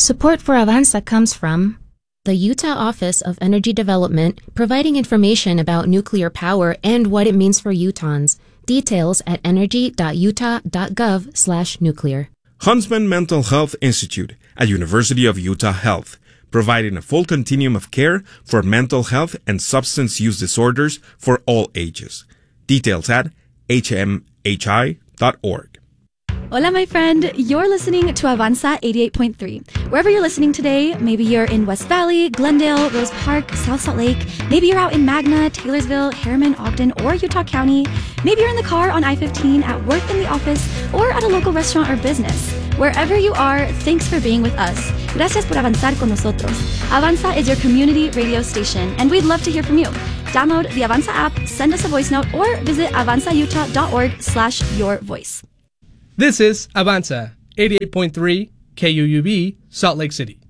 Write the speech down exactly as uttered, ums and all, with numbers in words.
Support for Avanza comes from the Utah Office of Energy Development, providing information about nuclear power and what it means for Utahns. Details at energy dot utah dot gov slash nuclear. Huntsman Mental Health Institute at University of Utah Health, providing a full continuum of care for mental health and substance use disorders for all ages. Details at h m h i dot org. Hola, my friend. You're listening to Avanza eighty-eight point three. Wherever you're listening today, maybe you're in West Valley, Glendale, Rose Park, South Salt Lake. Maybe you're out in Magna, Taylorsville, Harriman, Ogden, or Utah County. Maybe you're in the car on I fifteen, at work in the office, or at a local restaurant or business. Wherever you are, thanks for being with us. Gracias por avanzar con nosotros. Avanza is your community radio station, and we'd love to hear from you. Download the Avanza app, send us a voice note, or visit avanza utah dot org slash your voice. This is Avanza, eighty-eight point three K U U B, Salt Lake City.